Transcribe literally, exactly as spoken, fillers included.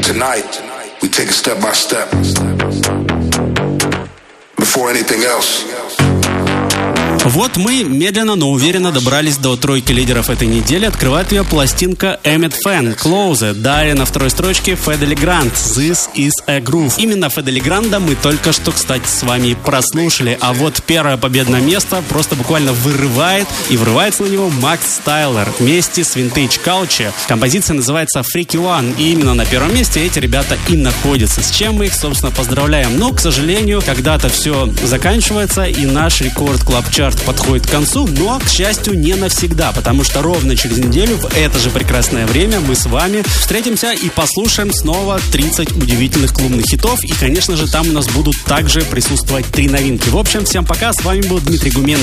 tonight we take it step by step. Before anything else. Вот мы медленно, но уверенно добрались до тройки лидеров этой недели. Открывает ее пластинка Эммет Фэн, Closer. Далее на второй строчке Федели Грант, This is a Groove. Именно Федели Гранда мы только что, кстати, с вами прослушали. А вот первое победное место просто буквально вырывает, и врывается на него Макс Стайлер вместе с Vintage Culture. Композиция называется Freaky One, и именно на первом месте эти ребята и находятся. С чем мы их, собственно, поздравляем. Но, к сожалению, когда-то все заканчивается, и наш Рекорд Клаб Чарт подходит к концу, но, к счастью, не навсегда, потому что ровно через неделю в это же прекрасное время мы с вами встретимся и послушаем снова тридцать удивительных клубных хитов, и, конечно же, там у нас будут также присутствовать три новинки. В общем, всем пока, с вами был Дмитрий Гумен.